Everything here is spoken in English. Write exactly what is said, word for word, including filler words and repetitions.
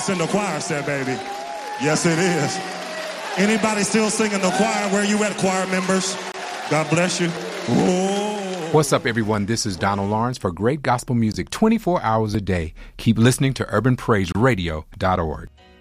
voice in the choir said, baby. Yes, it is. Anybody still singing the choir? Where you at, choir members? God bless you. Whoa. What's up, everyone? This is Donald Lawrence for great gospel music twenty-four hours a day. Keep listening to urban praise radio dot org.